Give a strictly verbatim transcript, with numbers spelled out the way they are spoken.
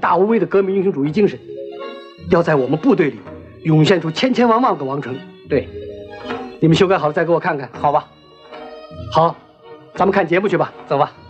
大无畏的革命英雄主义精神，要在我们部队里涌现出千千万万个王成。 对， 你们修改好了再给我看看， 好吧？ 好，咱们看节目去吧， 走吧。